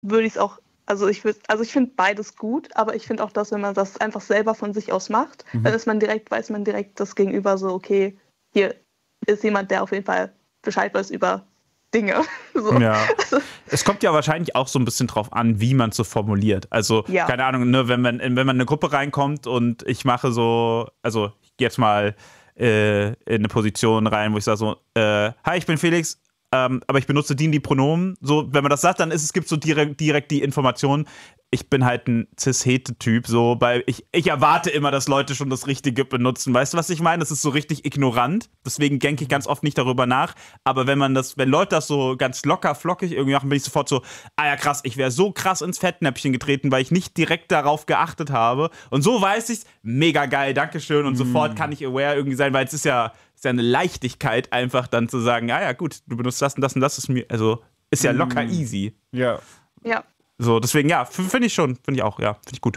würde ich es auch, ich finde beides gut, aber ich finde auch, dass wenn man das einfach selber von sich aus macht, dann weiß man direkt das Gegenüber so, okay, hier ist jemand, der auf jeden Fall Bescheid weiß über Dinge. So. Ja. Es kommt ja wahrscheinlich auch so ein bisschen drauf an, wie man es so formuliert. Also, Ja. keine Ahnung, ne, wenn man in eine Gruppe reinkommt und ich mache so, also ich gehe jetzt mal in eine Position rein, wo ich sage so, hi, ich bin Felix, aber ich benutze die Pronomen. So, wenn man das sagt, dann gibt es so direkt die Information. Ich bin halt ein Cis-Hete-Typ, so, weil ich erwarte immer, dass Leute schon das Richtige benutzen. Weißt du, was ich meine? Das ist so richtig ignorant. Deswegen denke ich ganz oft nicht darüber nach. Aber wenn Leute das so ganz locker, flockig irgendwie machen, bin ich sofort so, ah ja, krass, ich wäre so krass ins Fettnäpfchen getreten, weil ich nicht direkt darauf geachtet habe. Und so weiß ich's, mega geil, Dankeschön. Und sofort kann ich aware irgendwie sein, weil es ist ja eine Leichtigkeit, einfach dann zu sagen, ah ja, gut, du benutzt das und das ist mir, also ist ja locker easy. Ja. Ja. So, deswegen, ja, finde ich gut.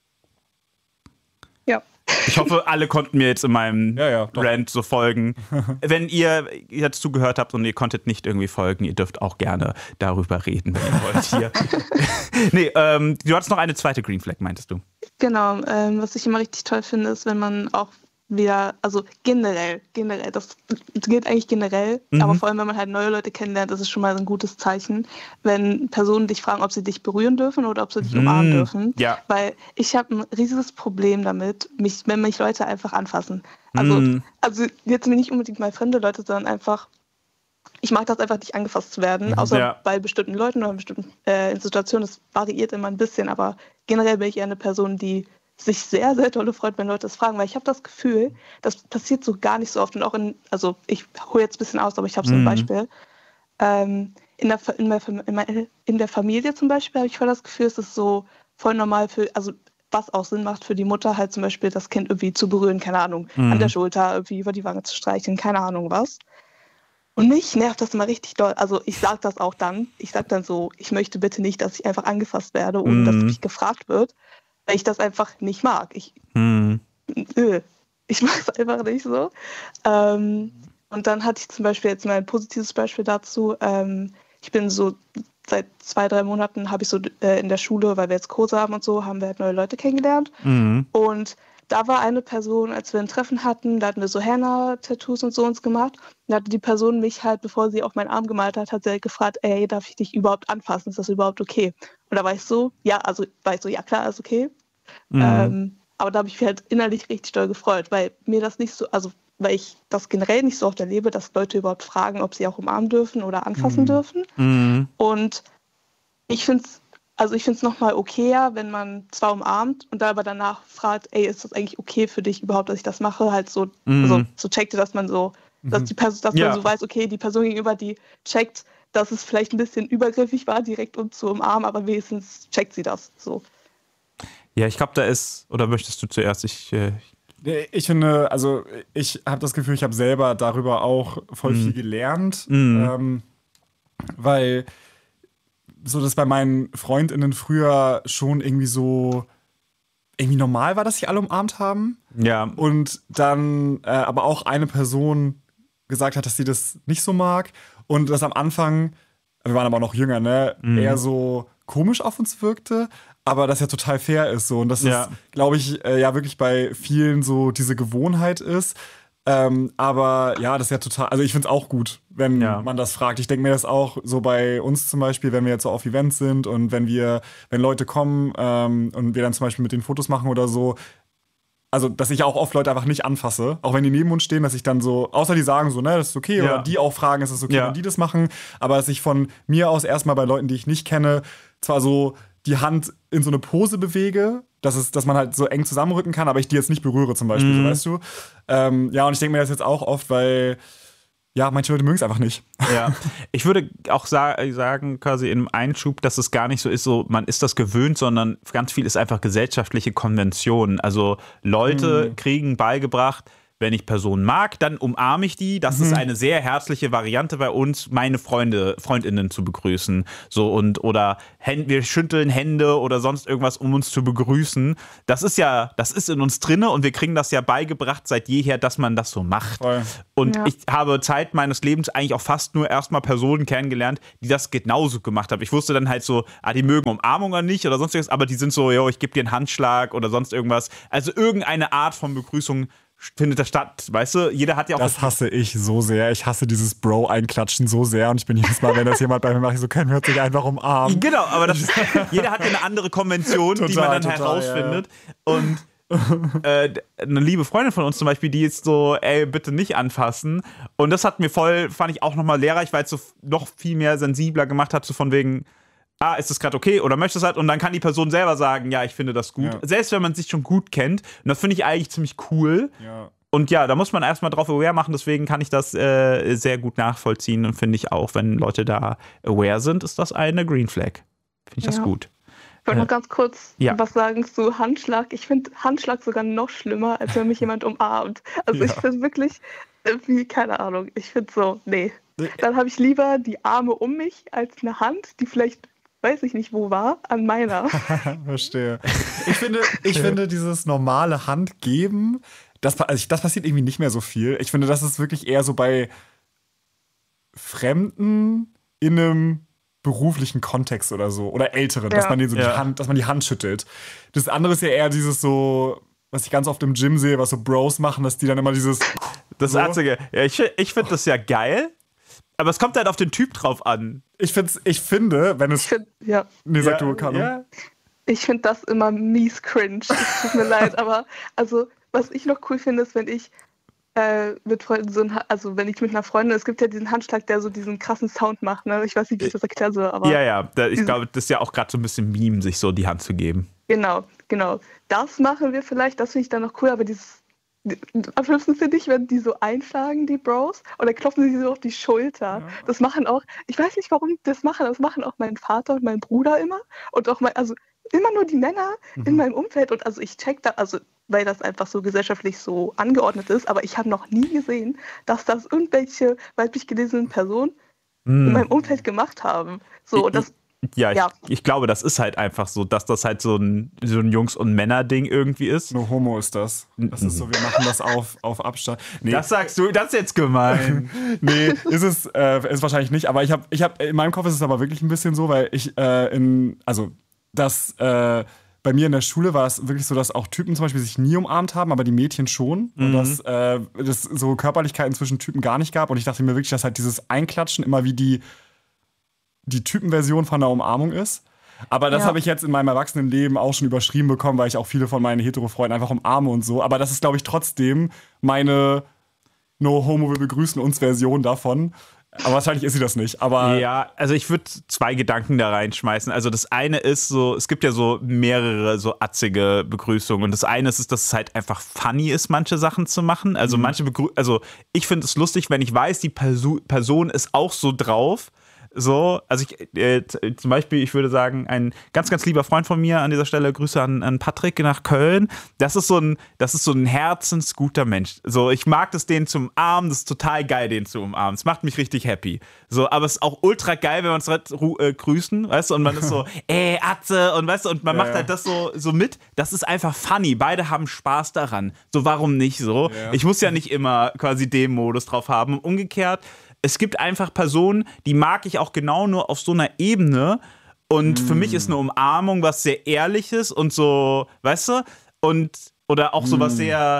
Ja. Ich hoffe, alle konnten mir jetzt in meinem doch. Rant so folgen. Wenn ihr jetzt zugehört habt und ihr konntet nicht irgendwie folgen, ihr dürft auch gerne darüber reden, wenn ihr wollt hier. Nee, du hattest noch eine zweite Green Flag, meintest du? Genau, was ich immer richtig toll finde, ist, wenn man auch wieder, also generell, das geht eigentlich generell, aber vor allem, wenn man halt neue Leute kennenlernt, ist es schon mal ein gutes Zeichen, wenn Personen dich fragen, ob sie dich berühren dürfen oder ob sie dich umarmen dürfen. Ja. Weil ich habe ein riesiges Problem damit, wenn mich Leute einfach anfassen. Also jetzt nicht unbedingt mal fremde Leute, sondern einfach, ich mag das einfach nicht angefasst zu werden, außer bei bestimmten Leuten oder in bestimmten Situationen. Das variiert immer ein bisschen, aber generell bin ich eher eine Person, die sich sehr, sehr dolle freut, wenn Leute das fragen, weil ich habe das Gefühl, das passiert so gar nicht so oft und auch ich hole jetzt ein bisschen aus, aber ich habe so ein Beispiel. In der Familie zum Beispiel habe ich voll das Gefühl, es ist so voll normal was auch Sinn macht für die Mutter, halt zum Beispiel das Kind irgendwie zu berühren, keine Ahnung, an der Schulter, irgendwie über die Wange zu streicheln, keine Ahnung was. Und mich nervt das immer richtig doll. Also ich sage das auch dann. Ich sage dann so, ich möchte bitte nicht, dass ich einfach angefasst werde, ohne dass mich gefragt wird. Weil ich das einfach nicht mag. Ich mag es einfach nicht so. Und dann hatte ich zum Beispiel jetzt mal ein positives Beispiel dazu. Ich bin so seit 2-3 Monaten habe ich so in der Schule, weil wir jetzt Kurse haben und so, haben wir halt neue Leute kennengelernt. Und da war eine Person, als wir ein Treffen hatten, da hatten wir so Henna-Tattoos und so uns gemacht. Und da hatte die Person mich halt, bevor sie auf meinen Arm gemalt hat, sie halt gefragt, ey, darf ich dich überhaupt anfassen? Ist das überhaupt okay? Und da war ich so, ja klar, ist okay. Aber da habe ich mich halt innerlich richtig doll gefreut, weil mir das nicht so, also weil ich das generell nicht so oft erlebe, dass Leute überhaupt fragen, ob sie auch umarmen dürfen oder anfassen dürfen. Und ich finde es nochmal okayer, wenn man zwar umarmt und da aber danach fragt, ey, ist das eigentlich okay für dich überhaupt, dass ich das mache? Halt so, so checkte, dass man so, dass man so weiß, okay, die Person gegenüber, die checkt, dass es vielleicht ein bisschen übergriffig war, direkt um zu umarmen, aber wenigstens checkt sie das so. Ja, ich glaube, oder möchtest du zuerst? Ich finde, also ich habe das Gefühl, ich habe selber darüber auch voll viel gelernt, weil so das bei meinen FreundInnen früher schon irgendwie normal war, dass sich alle umarmt haben. Ja. Und dann aber auch eine Person gesagt hat, dass sie das nicht so mag und das am Anfang, wir waren aber auch noch jünger, ne, eher so komisch auf uns wirkte, aber das ja total fair ist so und das ist, glaube ich, wirklich bei vielen so diese Gewohnheit ist. Aber ja, das ist ja total, also ich finde es auch gut, wenn man das fragt. Ich denke mir das auch so bei uns zum Beispiel, wenn wir jetzt so auf Events sind und wenn Leute kommen und wir dann zum Beispiel mit denen Fotos machen oder so, also dass ich auch oft Leute einfach nicht anfasse, auch wenn die neben uns stehen, dass ich dann so, außer die sagen so, ne, das ist okay, oder die auch fragen, ist es okay, wenn die das machen, aber dass ich von mir aus erstmal bei Leuten, die ich nicht kenne, zwar so die Hand in so eine Pose bewege, dass man halt so eng zusammenrücken kann, aber ich die jetzt nicht berühre zum Beispiel, so, weißt du? Und ich denke mir das jetzt auch oft, weil manche Leute mögen es einfach nicht. Ja, ich würde auch sagen, quasi im Einschub, dass es gar nicht so ist, so man ist das gewöhnt, sondern ganz viel ist einfach gesellschaftliche Konvention. Also Leute kriegen beigebracht, wenn ich Personen mag, dann umarme ich die. Das ist eine sehr herzliche Variante bei uns, meine Freundinnen zu begrüßen. So oder wir schütteln Hände oder sonst irgendwas, um uns zu begrüßen. Das ist in uns drinne und wir kriegen das ja beigebracht seit jeher, dass man das so macht. Voll. Und ich habe Zeit meines Lebens eigentlich auch fast nur erstmal Personen kennengelernt, die das genauso gemacht haben. Ich wusste dann halt so, die mögen Umarmung oder nicht oder sonst irgendwas, aber die sind so, ich gebe dir einen Handschlag oder sonst irgendwas. Also irgendeine Art von Begrüßung findet da statt, weißt du? Jeder hat ja auch... Das hasse ich so sehr. Ich hasse dieses Bro-Einklatschen so sehr und ich bin jedes Mal, wenn das jemand bei mir macht, so können wir uns nicht einfach umarmen. Genau, aber jeder hat ja eine andere Konvention, die man dann herausfindet. Ja. Und eine liebe Freundin von uns zum Beispiel, die ist so, bitte nicht anfassen. Und das hat mir fand ich auch nochmal lehrreich, weil es so noch viel mehr sensibler gemacht hat, so von wegen, ist das gerade okay oder möchtest du das? Und dann kann die Person selber sagen, ja, ich finde das gut. Ja. Selbst wenn man sich schon gut kennt. Und das finde ich eigentlich ziemlich cool. Ja. Und ja, da muss man erstmal drauf aware machen. Deswegen kann ich das sehr gut nachvollziehen. Und finde ich auch, wenn Leute da aware sind, ist das eine Green Flag. Finde ich das gut. Ich wollte noch ganz kurz was sagen zu Handschlag. Ich finde Handschlag sogar noch schlimmer, als wenn mich jemand umarmt. Also ich finde wirklich, keine Ahnung, ich finde so, nee. Dann habe ich lieber die Arme um mich als eine Hand, die vielleicht, weiß ich nicht wo war, an meiner. Verstehe. Ich finde dieses normale Handgeben, das passiert irgendwie nicht mehr so viel. Ich finde, das ist wirklich eher so bei Fremden in einem beruflichen Kontext oder so. Oder Älteren, dass man denen so dass man die Hand schüttelt. Das andere ist ja eher dieses so, was ich ganz oft im Gym sehe, was so Bros machen, dass die dann immer dieses... Das so. Einzige, ich finde das ja geil, aber es kommt halt auf den Typ drauf an. Ich finde, wenn es... Nee, sag du, Carlo. Ja. Ich finde das immer mies cringe. Es tut mir leid, aber also, was ich noch cool finde, ist, wenn ich mit Freunden wenn ich mit einer Freundin, es gibt ja diesen Handschlag, der so diesen krassen Sound macht, ne? Ich weiß nicht, wie ich das erklären soll, aber... Ich glaube, das ist ja auch gerade so ein bisschen Meme, sich so die Hand zu geben. Genau. Das machen wir vielleicht, das finde ich dann noch cool, aber am schlimmsten finde ich, wenn die so einschlagen, die Bros, und dann klopfen sie so auf die Schulter. Ja. Das machen auch, ich weiß nicht, warum die das machen auch mein Vater und mein Bruder immer und auch immer nur die Männer in meinem Umfeld und also ich check da, weil das einfach so gesellschaftlich so angeordnet ist, aber ich habe noch nie gesehen, dass das irgendwelche weiblich gelesenen Personen in meinem Umfeld gemacht haben. So, ich glaube, das ist halt einfach so, dass das halt so ein Jungs- und Männer-Ding irgendwie ist. No homo ist das. Das ist so, wir machen das auf Abstand. Nee. Das sagst du, das ist jetzt gemein. Nee, ist wahrscheinlich nicht, aber ich hab in meinem Kopf ist es aber wirklich ein bisschen so, weil bei mir in der Schule war es wirklich so, dass auch Typen zum Beispiel sich nie umarmt haben, aber die Mädchen schon. Und dass das so Körperlichkeiten zwischen Typen gar nicht gab. Und ich dachte mir wirklich, dass halt dieses Einklatschen immer wie die Typenversion von der Umarmung ist. Aber das habe ich jetzt in meinem Erwachsenenleben auch schon überschrieben bekommen, weil ich auch viele von meinen Hetero-Freunden einfach umarme und so. Aber das ist, glaube ich, trotzdem meine No-Homo, wir begrüßen uns Version davon. Aber wahrscheinlich ist sie das nicht. Aber ja, also ich würde 2 Gedanken da reinschmeißen. Also das eine ist so, es gibt ja so mehrere so atzige Begrüßungen. Und das eine ist, dass es halt einfach funny ist, manche Sachen zu machen. Also ich finde es lustig, wenn ich weiß, die Person ist auch so drauf. So, also zum Beispiel, ich würde sagen, ein ganz, ganz lieber Freund von mir an dieser Stelle, Grüße an Patrick nach Köln. Das ist so ein herzensguter Mensch. So, ich mag das, den zu umarmen, das ist total geil, den zu umarmen. Es macht mich richtig happy. So, aber es ist auch ultra geil, wenn wir uns grüßen, weißt du, und man ist so, Atze, und weißt du, und man macht halt das so mit. Das ist einfach funny. Beide haben Spaß daran. So, warum nicht so? Ja. Ich muss ja nicht immer quasi den Modus drauf haben. Umgekehrt, es gibt einfach Personen, die mag ich auch genau nur auf so einer Ebene. Und für mich ist eine Umarmung was sehr Ehrliches und so, weißt du? Oder auch so was sehr...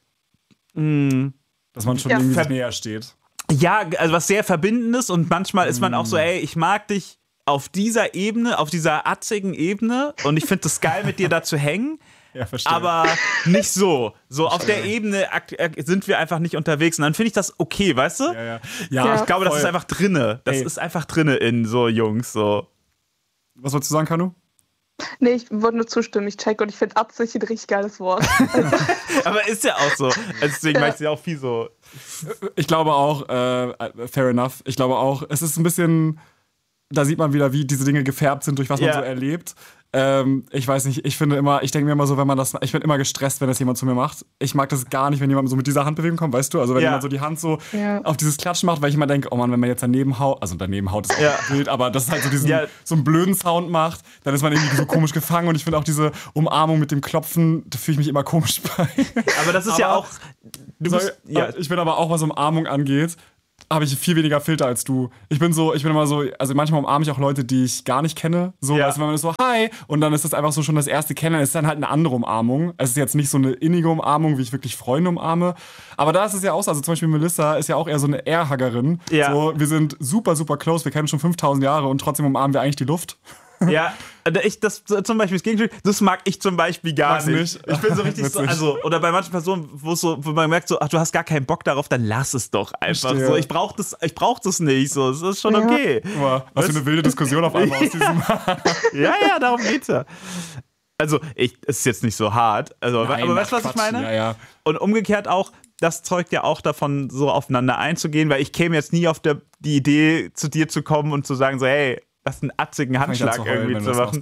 dass man schon irgendwie näher steht. Ja, also was sehr Verbindendes und manchmal ist man auch so, ich mag dich auf dieser Ebene, auf dieser atzigen Ebene und ich finde es geil, mit dir da zu hängen. Ja, verstehe. Aber nicht so. So auf der Ebene sind wir einfach nicht unterwegs. Und dann finde ich das okay, weißt du? Ja, ich glaube, das ist einfach drinne. Das ist einfach drinne in so Jungs. So. Was wolltest du sagen, Kanu? Nee, ich wollte nur zustimmen. Ich check und ich finde Absicht ein richtig geiles Wort. Aber ist ja auch so. Also deswegen mache ich ja auch viel so. Ich glaube auch, fair enough. Ich glaube auch, es ist ein bisschen... Da sieht man wieder, wie diese Dinge gefärbt sind, durch was man so erlebt. Ich weiß nicht, ich denke mir immer so, ich bin immer gestresst, wenn das jemand zu mir macht. Ich mag das gar nicht, wenn jemand so mit dieser Handbewegung kommt, weißt du? Also wenn jemand so die Hand so auf dieses Klatschen macht, weil ich immer denke, oh Mann, wenn man jetzt daneben haut ist auch wild, aber das ist halt so so einen blöden Sound macht, dann ist man irgendwie so komisch gefangen und ich finde auch diese Umarmung mit dem Klopfen, da fühle ich mich immer komisch bei. Aber das ist ja auch... Ich bin aber auch, was Umarmung angeht, habe ich viel weniger Filter als du. Ich bin immer so, also manchmal umarme ich auch Leute, die ich gar nicht kenne. So, weißt du, wenn man ist so, hi, und dann ist das einfach so schon das erste Kennenlernen. Es ist dann halt eine andere Umarmung. Es ist jetzt nicht so eine innige Umarmung, wie ich wirklich Freunde umarme. Aber da ist es ja auch so, also zum Beispiel Melissa ist ja auch eher so eine Airhuggerin. Ja. So, wir sind super, super close, wir kennen schon 5000 Jahre und trotzdem umarmen wir eigentlich die Luft. Ja, das zum Beispiel das Gegenteil, das mag ich zum Beispiel gar nicht. Ich bin so richtig so, also, oder bei manchen Personen, wo man merkt so, ach, du hast gar keinen Bock darauf, dann lass es doch einfach so. Ich brauch das nicht, so, das ist schon okay. Was für eine wilde Diskussion auf einmal aus diesem... ja, darum geht's ja. Also, es ist jetzt nicht so hart, also, nein, aber weißt du, was ich meine? Ja. Und umgekehrt auch, das zeugt ja auch davon, so aufeinander einzugehen, weil ich käme jetzt nie auf die Idee, zu dir zu kommen und zu sagen so, hey, was einen atzigen Handschlag irgendwie zu machen.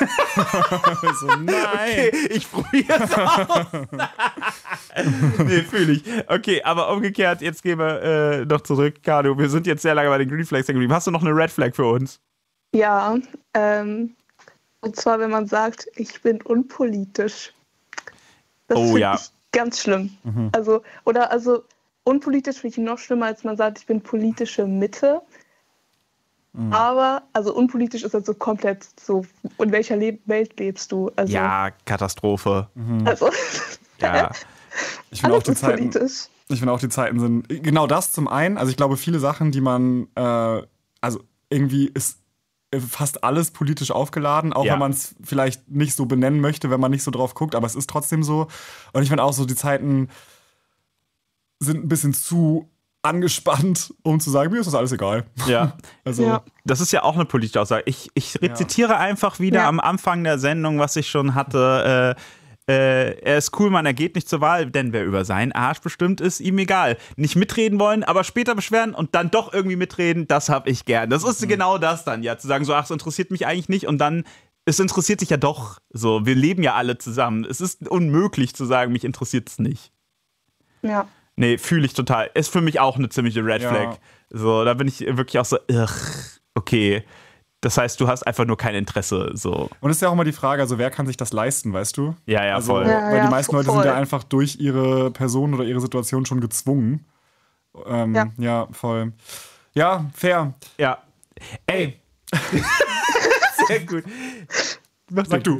So, nein. Okay, ich probiere es aus. Nee, fühle ich. Okay, aber umgekehrt, jetzt gehen wir noch zurück. Kado, wir sind jetzt sehr lange bei den Green Flags geblieben. Hast du noch eine Red Flag für uns? Ja, und zwar, wenn man sagt, ich bin unpolitisch. Das finde ich ganz schlimm. Mhm. Also unpolitisch finde ich noch schlimmer, als man sagt, ich bin politische Mitte. Aber, also unpolitisch ist halt so komplett so, in welcher Welt lebst du? Also, ja, Katastrophe. Also, ja. Ich finde auch die Zeiten sind, genau das zum einen, also ich glaube viele Sachen, die man, also irgendwie ist fast alles politisch aufgeladen, auch wenn man es vielleicht nicht so benennen möchte, wenn man nicht so drauf guckt, aber es ist trotzdem so. Und ich finde auch so, die Zeiten sind ein bisschen zu angespannt, um zu sagen, mir ist das alles egal. Ja, das ist ja auch eine politische Aussage. Ich rezitiere einfach wieder am Anfang der Sendung, was ich schon hatte. Er ist cool, er geht nicht zur Wahl, denn wer über seinen Arsch bestimmt, ist ihm egal. Nicht mitreden wollen, aber später beschweren und dann doch irgendwie mitreden, das hab ich gern. Das ist genau das dann, zu sagen so, ach, es interessiert mich eigentlich nicht und dann, es interessiert sich ja doch so. Wir leben ja alle zusammen. Es ist unmöglich zu sagen, mich interessiert es nicht. Ja. Nee, fühle ich total. Ist für mich auch eine ziemliche Red Flag. So, da bin ich wirklich auch so, okay. Das heißt, du hast einfach nur kein Interesse. So. Und es ist ja auch immer die Frage, also wer kann sich das leisten, weißt du? Ja, also, voll. Weil die meisten Leute sind ja einfach durch ihre Person oder ihre Situation schon gezwungen. Ja, voll. Ja, fair. Ja. Ey. Sehr gut. Sag du.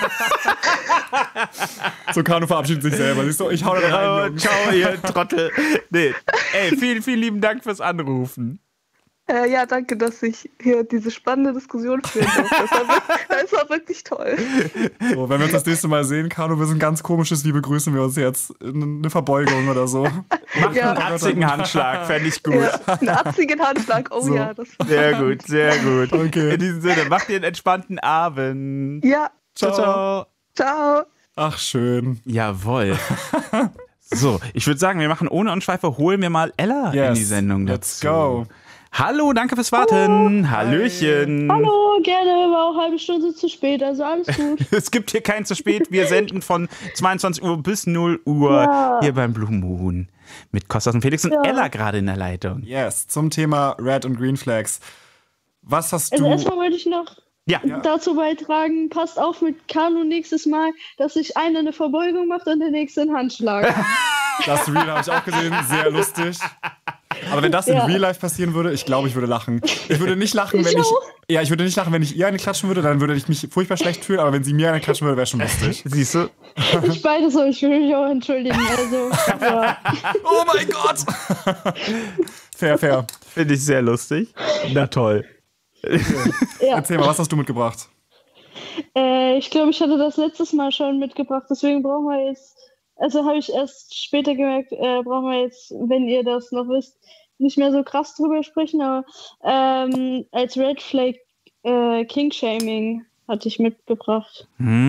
So, Kano verabschiedet sich selber. Siehst du, ich hau da rein. Ciao, ihr Trottel. Nee. Ey, vielen, vielen lieben Dank fürs Anrufen. Ja, danke, dass ich hier diese spannende Diskussion führen durfte. Das war wirklich toll. So, wenn wir uns das nächste Mal sehen, Kano, wir sind ganz komisches, wie begrüßen wir uns jetzt? Eine Verbeugung oder so. Mach einen atzigen Handschlag, fände ich gut. Ja, einen atzigen Handschlag, so. Ja. Das sehr gut, sehr gut. Okay. In diesem Sinne, macht dir einen entspannten Abend. Ja. Ciao. Ciao. Ach, schön. Jawohl. So, ich würde sagen, wir machen ohne Umschweife, holen wir mal Ella in die Sendung dazu. Let's go. Hallo, danke fürs Warten. Hallöchen. Hallo, gerne, war auch eine halbe Stunde zu spät, also alles gut. Es gibt hier kein zu spät. Wir senden von 22 Uhr bis 0 Uhr hier beim Blue Moon. Mit Kostas und Felix und Ella gerade in der Leitung. Yes, zum Thema Red und Green Flags. Was hast du... Also erstmal wollte ich noch dazu beitragen, passt auf mit Kano nächstes Mal, dass sich einer eine Verbeugung macht und der nächste einen Handschlag. Das Real habe ich auch gesehen, sehr lustig. Aber wenn das in Real Life passieren würde, ich glaube, ich würde lachen. Ich würde nicht lachen, ich würde nicht lachen, wenn ich ihr eine klatschen würde, dann würde ich mich furchtbar schlecht fühlen, aber wenn sie mir eine klatschen würde, wäre schon lustig. Siehst du? Ich beides so, ich will mich auch entschuldigen. Also, Oh mein Gott! Fair. Finde ich sehr lustig. Na toll. Erzähl mal, was hast du mitgebracht? Ich glaube, ich hatte das letztes Mal schon mitgebracht, deswegen brauchen wir jetzt, also habe ich erst später gemerkt, brauchen wir jetzt, wenn ihr das noch wisst, nicht mehr so krass drüber sprechen, aber als Red Flag King-Shaming hatte ich mitgebracht.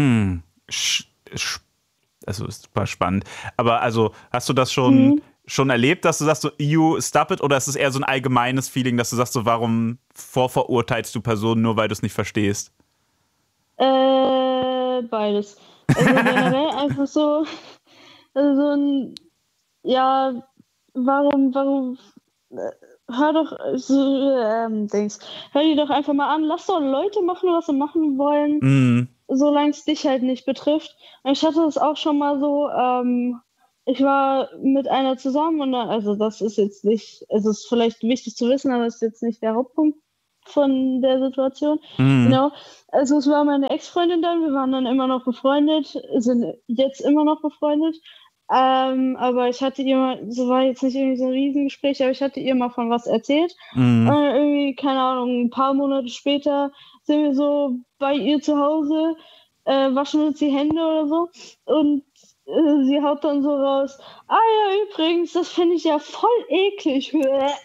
Also ist super spannend. Aber also, hast du das schon erlebt, dass du sagst, so, you stop it, oder ist es eher so ein allgemeines Feeling, dass du sagst, so, warum vorverurteilst du Personen nur, weil du es nicht verstehst? Beides. Also generell einfach so, also so ein, ja, warum, hör doch, hör die doch einfach mal an, lass doch Leute machen, was sie machen wollen, solange es dich halt nicht betrifft. Und ich hatte das auch schon mal so, ich war mit einer zusammen und dann, also das ist jetzt nicht, also es ist vielleicht wichtig zu wissen, aber es ist jetzt nicht der Hauptpunkt von der Situation. Genau. Also es war meine Ex-Freundin dann, wir waren dann immer noch befreundet, sind jetzt immer noch befreundet. Aber ich hatte ihr mal, so war jetzt nicht irgendwie so ein Riesengespräch, aber ich hatte ihr mal von was erzählt. Und irgendwie, keine Ahnung, ein paar Monate später sind wir so bei ihr zu Hause, waschen uns die Hände oder so. Und sie haut dann so raus, ja, übrigens, das finde ich ja voll eklig.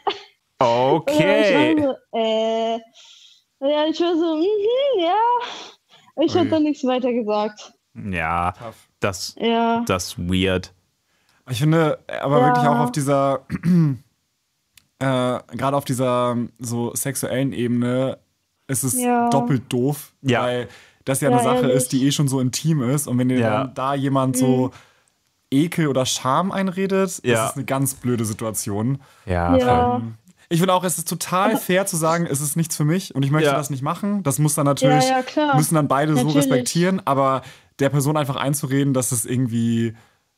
Okay. Ja, ich war so, ja. Ich habe dann nichts weiter gesagt. Ja, das ist weird. Ich finde aber wirklich auch auf dieser, gerade auf dieser so sexuellen Ebene ist es doppelt doof, weil das ja eine Sache ist, die schon so intim ist und wenn dir dann da jemand so Ekel oder Scham einredet, ist es eine ganz blöde Situation. Ich finde auch, es ist total fair zu sagen, es ist nichts für mich und ich möchte das nicht machen. Das muss dann natürlich, müssen dann beide so respektieren, aber der Person einfach einzureden, dass es irgendwie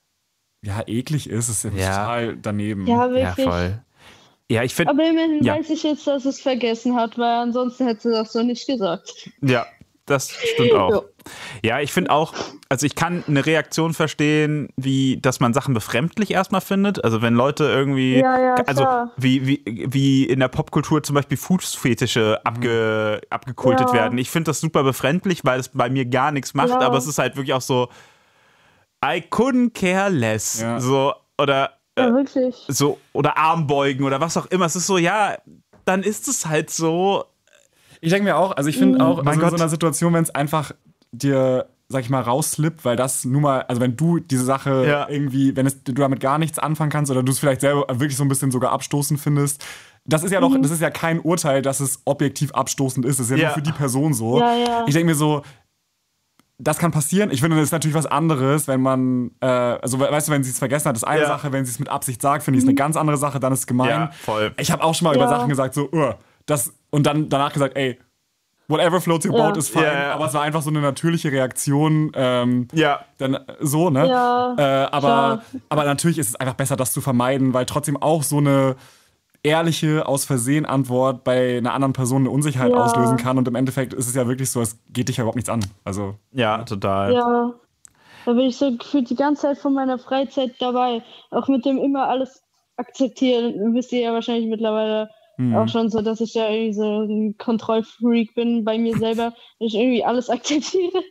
eklig ist total daneben. Ja, wirklich. Ja, voll. Ja, ich finde. Aber immerhin weiß ich jetzt, dass es vergessen hat, weil ansonsten hätte sie das so nicht gesagt. Ja, das stimmt auch. Ja, ich finde auch, also ich kann eine Reaktion verstehen, wie, dass man Sachen befremdlich erstmal findet. Also wenn Leute irgendwie, also wie in der Popkultur zum Beispiel Fußfetische abgekultet werden. Ich finde das super befremdlich, weil es bei mir gar nichts macht, aber es ist halt wirklich auch so, I couldn't care less. So, oder wirklich. So, oder Armbeugen oder was auch immer. Es ist so, dann ist es halt so. Ich denke mir auch, also ich finde auch, also in so einer Situation, wenn es einfach dir, sag ich mal, rausslippt, weil das nun mal, also wenn du diese Sache irgendwie, wenn du damit gar nichts anfangen kannst oder du es vielleicht selber wirklich so ein bisschen sogar abstoßend findest, das ist ja doch, das ist ja kein Urteil, dass es objektiv abstoßend ist. Das ist ja nur für die Person so. Ich denke mir so, das kann passieren. Ich finde, das ist natürlich was anderes, wenn man, also weißt du, wenn sie es vergessen hat, ist eine Sache, wenn sie es mit Absicht sagt, finde ich es eine ganz andere Sache, dann ist es gemein. Ja, voll. Ich habe auch schon mal über Sachen gesagt, so, das, und dann danach gesagt, ey, whatever floats your boat ist fein, aber es war einfach so eine natürliche Reaktion. Dann so, ne? Aber natürlich ist es einfach besser, das zu vermeiden, weil trotzdem auch so eine ehrliche, aus Versehen Antwort bei einer anderen Person eine Unsicherheit auslösen kann. Und im Endeffekt ist es ja wirklich so, es geht dich ja überhaupt nichts an. Also, ja, total. Ja, da bin ich so gefühlt die ganze Zeit von meiner Freizeit dabei. Auch mit dem immer alles akzeptieren. Wisst ihr ja wahrscheinlich mittlerweile auch schon so, dass ich ja irgendwie so ein Kontrollfreak bin bei mir selber. Dass ich irgendwie alles akzeptiere.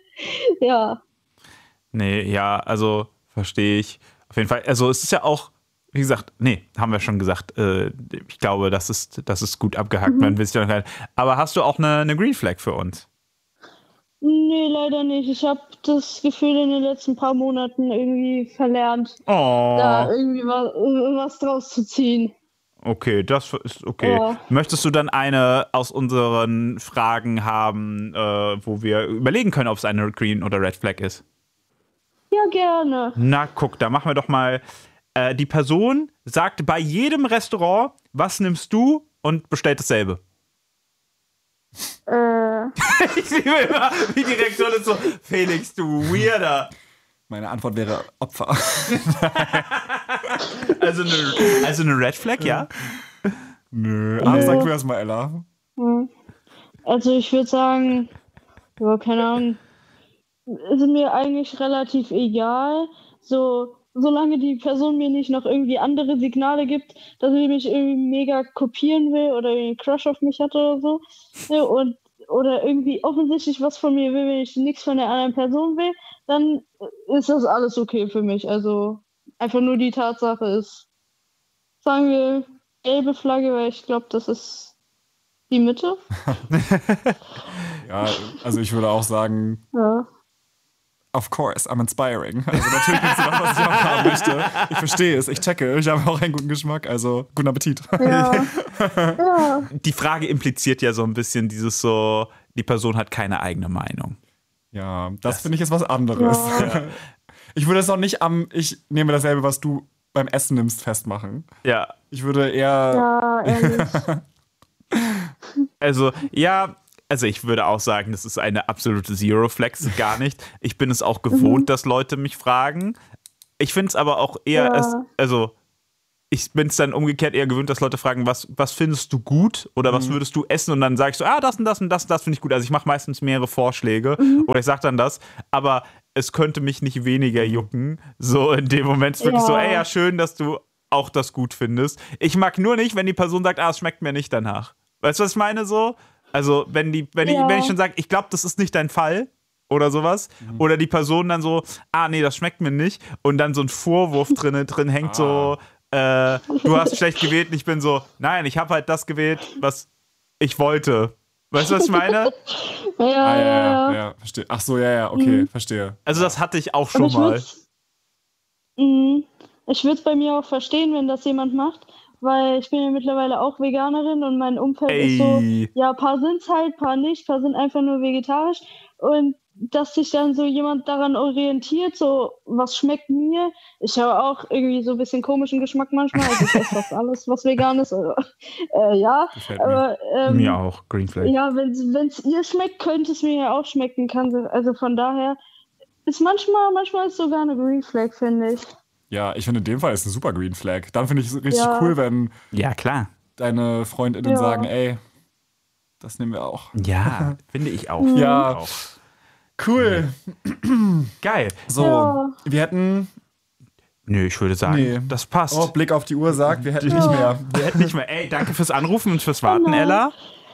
Nee, also verstehe ich. Auf jeden Fall. Also es ist ja auch, wie gesagt, haben wir schon gesagt. Ich glaube, das ist gut abgehakt. Man will es ja noch. Aber hast du auch eine Green Flag für uns? Nee, leider nicht. Ich habe das Gefühl in den letzten paar Monaten irgendwie verlernt, da irgendwie was draus zu ziehen. Okay, das ist okay. Ja. Möchtest du dann eine aus unseren Fragen haben, wo wir überlegen können, ob es eine Green oder Red Flag ist? Ja, gerne. Na, guck, da machen wir doch mal. Die Person sagt bei jedem Restaurant, was nimmst du, und bestellt dasselbe. Ich liebe immer, wie die Reaktion ist so, Felix, du Weirder. Meine Antwort wäre Opfer. Also eine Red Flag, ja? Nö. Sag du erst mal, Ella. Also ich würde sagen, keine Ahnung, ist mir eigentlich relativ egal. Solange die Person mir nicht noch irgendwie andere Signale gibt, dass sie mich irgendwie mega kopieren will oder einen Crush auf mich hat oder so. Oder irgendwie offensichtlich was von mir will, wenn ich nichts von der anderen Person will, dann ist das alles okay für mich. Also einfach nur die Tatsache ist, sagen wir, gelbe Flagge, weil ich glaube, das ist die Mitte. Ja, also ich würde auch sagen, of course, I'm inspiring. Also natürlich ist das, was ich auch haben möchte. Ich verstehe es, ich checke, ich habe auch einen guten Geschmack, also guten Appetit. Ja. Die Frage impliziert ja so ein bisschen dieses so, die Person hat keine eigene Meinung. Ja, das finde ich jetzt was anderes. Ja. Ich würde es auch nicht ich nehme dasselbe, was du beim Essen nimmst, festmachen. Ja. Ich würde eher... Ja, ehrlich. Also ich würde auch sagen, das ist eine absolute Zero-Flex, gar nicht. Ich bin es auch gewohnt, dass Leute mich fragen. Ich finde es aber auch eher, ich bin es dann umgekehrt eher gewöhnt, dass Leute fragen, was findest du gut oder was würdest du essen? Und dann sage ich so, das und das und das und das finde ich gut. Also ich mache meistens mehrere Vorschläge oder ich sage dann das, aber es könnte mich nicht weniger jucken. So in dem Moment ist wirklich so, ja, schön, dass du auch das gut findest. Ich mag nur nicht, wenn die Person sagt, es schmeckt mir nicht danach. Weißt du, was ich meine so? Also wenn ich schon sage, ich glaube, das ist nicht dein Fall oder sowas, oder die Person dann so, nee, das schmeckt mir nicht, und dann so ein Vorwurf drin hängt so, du hast schlecht gewählt, und ich bin so, nein, ich habe halt das gewählt, was ich wollte. Weißt du, was ich meine? Ja, verstehe. Ach so, ja, okay, verstehe. Also das hatte ich auch schon mal. Ich würde es bei mir auch verstehen, wenn das jemand macht, weil ich bin ja mittlerweile auch Veganerin und mein Umfeld ist so, ja, paar sind's halt, paar nicht, paar sind einfach nur vegetarisch, und dass sich dann so jemand daran orientiert, so, was schmeckt mir? Ich habe auch irgendwie so ein bisschen komischen Geschmack manchmal, also ich esse fast alles, was vegan ist, also, ja. Aber, mir auch, Green Flag. Ja, wenn es ihr schmeckt, könnte es mir ja auch schmecken, also von daher ist manchmal ist sogar eine Green Flag, finde ich. Ja, ich finde, in dem Fall ist es ein super Green Flag. Dann finde ich es richtig cool, wenn klar, deine FreundInnen sagen, ey, das nehmen wir auch. Ja, finde ich auch. Ja, cool. Geil. So, wir hätten... Nö, ich würde sagen, das passt. Oh, Blick auf die Uhr sagt, wir hätten nicht mehr. Wir hätten nicht mehr. Ey, danke fürs Anrufen und fürs Warten, Ella.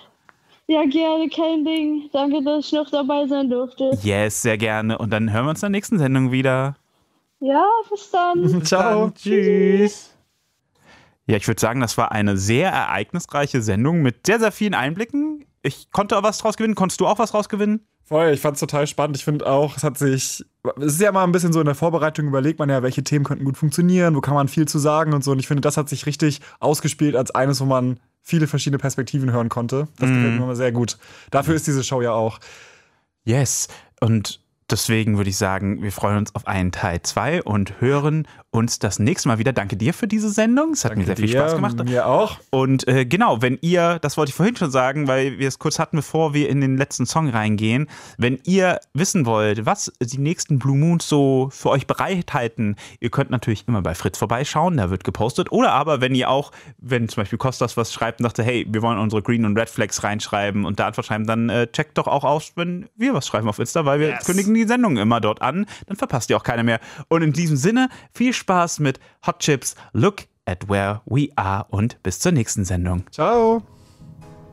Ja, gerne, kein Ding. Danke, dass ich noch dabei sein durfte. Yes, sehr gerne. Und dann hören wir uns in der nächsten Sendung wieder. Ja, bis dann. Ciao. Tschüss. Ja, ich würde sagen, das war eine sehr ereignisreiche Sendung mit sehr, sehr vielen Einblicken. Ich konnte auch was draus gewinnen. Konntest du auch was rausgewinnen? Voll, ich fand es total spannend. Ich finde auch, es ist ja mal ein bisschen so in der Vorbereitung, überlegt man ja, welche Themen könnten gut funktionieren, wo kann man viel zu sagen und so. Und ich finde, das hat sich richtig ausgespielt als eines, wo man viele verschiedene Perspektiven hören konnte. Das gefällt mir immer sehr gut. Dafür ist diese Show ja auch. Yes. Und deswegen würde ich sagen, wir freuen uns auf einen Teil 2 und hören uns das nächste Mal wieder. Danke dir für diese Sendung. Es hat mir sehr viel Spaß gemacht. Mir auch. Und genau, wenn ihr, das wollte ich vorhin schon sagen, weil wir es kurz hatten, bevor wir in den letzten Song reingehen, wenn ihr wissen wollt, was die nächsten Blue Moons so für euch bereithalten, ihr könnt natürlich immer bei Fritz vorbeischauen, da wird gepostet. Oder aber, wenn zum Beispiel Kostas was schreibt und dachte, hey, wir wollen unsere Green und Red Flags reinschreiben und da Antwort schreiben, dann checkt doch auch aus, wenn wir was schreiben auf Insta, weil wir kündigen die Sendung immer dort an, dann verpasst ihr auch keine mehr. Und in diesem Sinne, viel Spaß mit Hot Chips, Look at Where We Are und bis zur nächsten Sendung. Ciao.